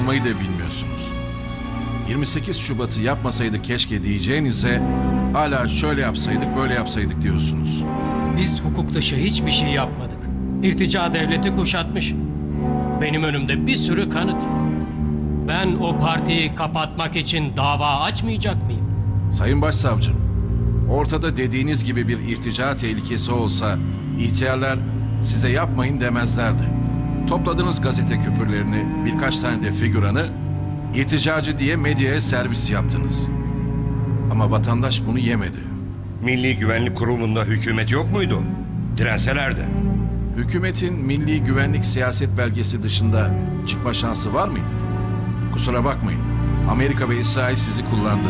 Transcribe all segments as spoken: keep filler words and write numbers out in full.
olmayı da bilmiyorsunuz. yirmi sekiz Şubat'ı yapmasaydık keşke diyeceğinize hala şöyle yapsaydık böyle yapsaydık diyorsunuz. Biz hukuk dışı hiçbir şey yapmadık. İrtica devleti kuşatmış. Benim önümde bir sürü kanıt. Ben o partiyi kapatmak için dava açmayacak mıyım? Sayın Başsavcım, ortada dediğiniz gibi bir irtica tehlikesi olsa ihtiyarlar size yapmayın demezlerdi. Topladınız gazete küpürlerini, birkaç tane de figüranı, irticacı diye medyaya servis yaptınız. Ama vatandaş bunu yemedi. Milli Güvenlik Kurulu'nda hükümet yok muydu? Direnselerdi. Hükümetin Milli Güvenlik Siyaset Belgesi dışında çıkma şansı var mıydı? Kusura bakmayın, Amerika ve İsrail sizi kullandı.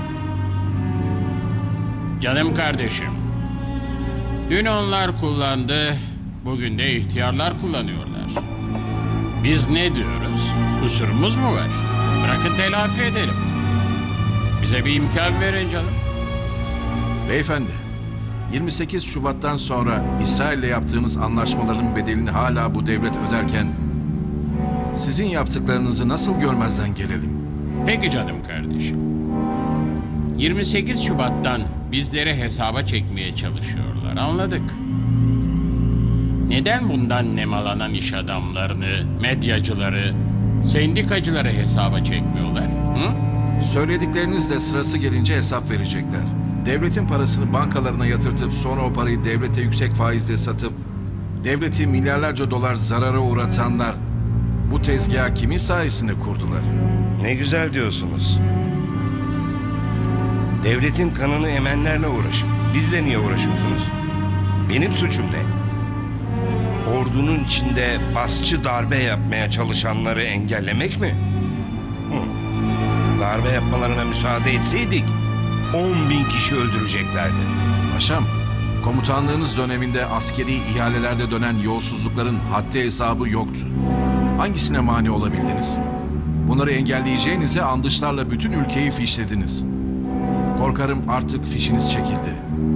Canım kardeşim, dün onlar kullandı, bugün de ihtiyarlar kullanıyorlar. Biz ne diyoruz? Kusurumuz mu var? Bırakın telafi edelim. Bize bir imkan verin canım. Beyefendi, yirmi sekiz Şubat'tan sonra İsrail'le yaptığınız anlaşmaların bedelini hala bu devlet öderken sizin yaptıklarınızı nasıl görmezden gelelim? Peki canım kardeşim. yirmi sekiz Şubat'tan bizleri hesaba çekmeye çalışıyorlar, anladık. Neden bundan nemalanan iş adamlarını, medyacıları, sendikacıları hesaba çekmiyorlar? Hı? Söyledikleriniz de sırası gelince hesap verecekler. Devletin parasını bankalarına yatırtıp sonra o parayı devlete yüksek faizle satıp devleti milyarlarca dolar zarara uğratanlar bu tezgahı kimin sayesinde kurdular? Ne güzel diyorsunuz. Devletin kanını emenlerle uğraşın. Bizle niye uğraşıyorsunuz? Benim suçum ne? Ordunun içinde basçı darbe yapmaya çalışanları engellemek mi? Hı. Darbe yapmalarına müsaade etseydik on bin kişi öldüreceklerdi. Paşam, komutanlığınız döneminde askeri ihalelerde dönen yolsuzlukların haddi hesabı yoktu. Hangisine mani olabildiniz? Bunları engelleyeceğinize andışlarla bütün ülkeyi fişlediniz. Korkarım artık fişiniz çekildi.